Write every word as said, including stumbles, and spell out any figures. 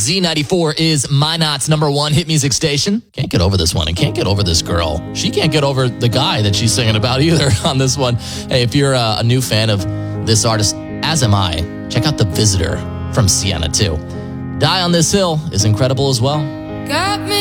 Z ninety-four is Minot's number one hit music station. Can't get over this one and can't get over this girl. She can't get over the guy that she's singing about either on this one. Hey, if you're a, a new fan of this artist, as am I, check out The Visitor from Sienna too. Die on This Hill is incredible as well. Got me